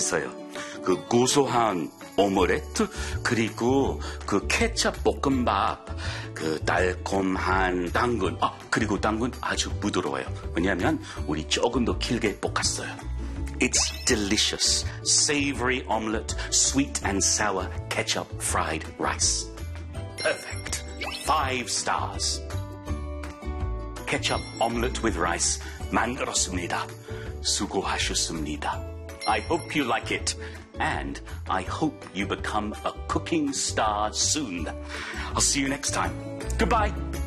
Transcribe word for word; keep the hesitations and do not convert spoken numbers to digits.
있어요. 그 고소한 오믈렛, 그리고 그 케첩 볶음밥, 그 달콤한 당근, 아, 그리고 당근 아주 부드러워요. 왜냐하면 우리 조금 더 길게 볶았어요. It's delicious. Savory omelette, sweet and sour ketchup fried rice. Perfect. Five stars. Ketchup omelette with rice 만들었습니다. 수고하셨습니다. I hope you like it. And I hope you become a cooking star soon. I'll see you next time. Goodbye.